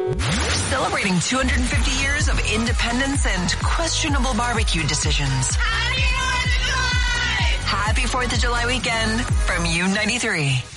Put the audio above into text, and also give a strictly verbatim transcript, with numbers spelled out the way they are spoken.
Celebrating two hundred fifty years of independence and questionable barbecue decisions. Happy fourth of July weekend from U ninety-three.